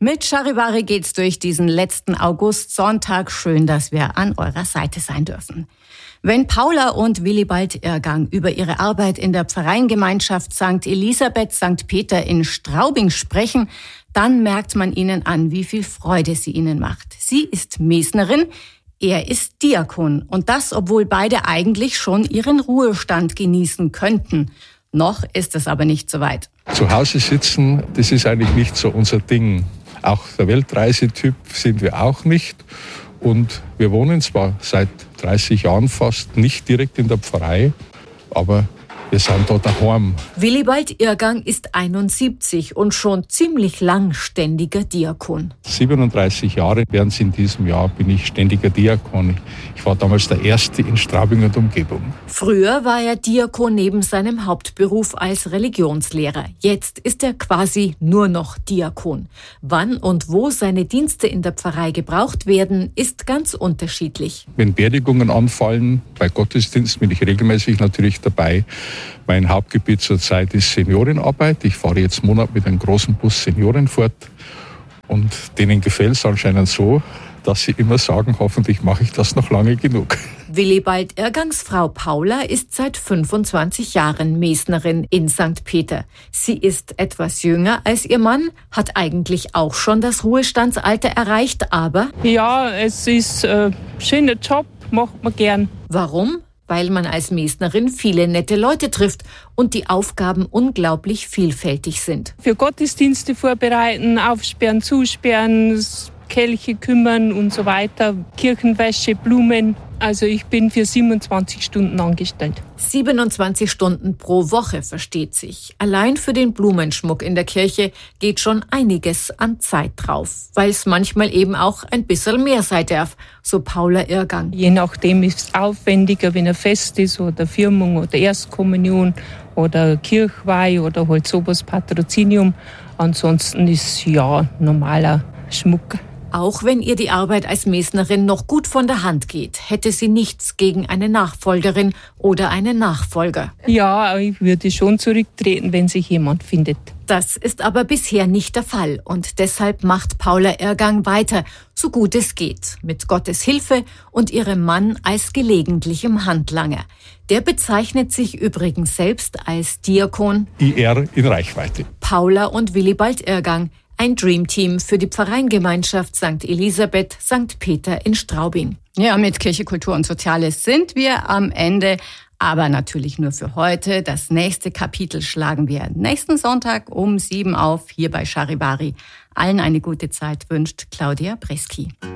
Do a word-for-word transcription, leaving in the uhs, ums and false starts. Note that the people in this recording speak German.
Mit Charivari geht's durch diesen letzten Augustsonntag. Schön, dass wir an eurer Seite sein dürfen. Wenn Paula und Willibald Irrgang über ihre Arbeit in der Pfarreiengemeinschaft Sankt Elisabeth Sankt Peter in Straubing sprechen, dann merkt man ihnen an, wie viel Freude sie ihnen macht. Sie ist Mesnerin, er ist Diakon. Und das, obwohl beide eigentlich schon ihren Ruhestand genießen könnten. Noch ist es aber nicht so weit. Zu Hause sitzen, das ist eigentlich nicht so unser Ding. Auch der Weltreisetyp sind wir auch nicht. Und wir wohnen zwar seit dreißig Jahren fast nicht direkt in der Pfarrei, aber wir sind da daheim. Willibald Irrgang ist einundsiebzig und schon ziemlich lang ständiger Diakon. siebenunddreißig Jahre werden es in diesem Jahr, bin ich ständiger Diakon. Ich war damals der Erste in Straubing und Umgebung. Früher war er Diakon neben seinem Hauptberuf als Religionslehrer. Jetzt ist er quasi nur noch Diakon. Wann und wo seine Dienste in der Pfarrei gebraucht werden, ist ganz unterschiedlich. Wenn Beerdigungen anfallen, bei Gottesdiensten bin ich regelmäßig natürlich dabei. Mein Hauptgebiet zurzeit ist Seniorenarbeit. Ich fahre jetzt einen Monat mit einem großen Bus Senioren fort. Und denen gefällt es anscheinend so, dass sie immer sagen, hoffentlich mache ich das noch lange genug. Willibald Irrgangs Frau Paula ist seit fünfundzwanzig Jahren Mesnerin in Sankt Peter. Sie ist etwas jünger als ihr Mann, hat eigentlich auch schon das Ruhestandsalter erreicht, aber... Ja, es ist ein schöner Job, macht man gern. Warum? Weil man als Mesnerin viele nette Leute trifft und die Aufgaben unglaublich vielfältig sind. Für Gottesdienste vorbereiten, aufsperren, zusperren, Kelche kümmern und so weiter, Kirchenwäsche, Blumen. Also ich bin für siebenundzwanzig Stunden angestellt. siebenundzwanzig Stunden pro Woche, versteht sich. Allein für den Blumenschmuck in der Kirche geht schon einiges an Zeit drauf, weil es manchmal eben auch ein bisschen mehr sein darf, so Paula Irrgang. Je nachdem ist es aufwendiger, wenn ein Fest ist oder Firmung oder Erstkommunion oder Kirchweih oder halt sowas, Patrozinium. Ansonsten ist ja normaler Schmuck. Auch wenn ihr die Arbeit als Mesnerin noch gut von der Hand geht, hätte sie nichts gegen eine Nachfolgerin oder einen Nachfolger. Ja, ich würde schon zurücktreten, wenn sich jemand findet. Das ist aber bisher nicht der Fall und deshalb macht Paula Irrgang weiter, so gut es geht, mit Gottes Hilfe und ihrem Mann als gelegentlichem Handlanger. Der bezeichnet sich übrigens selbst als Diakon I R in Reichweite. Paula und Willibald Irrgang. Ein Dreamteam für die Pfarreiengemeinschaft Sankt Elisabeth Sankt Peter in Straubing. Ja, mit Kirche, Kultur und Soziales sind wir am Ende, aber natürlich nur für heute. Das nächste Kapitel schlagen wir nächsten Sonntag um sieben auf, hier bei Charivari. Allen eine gute Zeit wünscht Claudia Breski.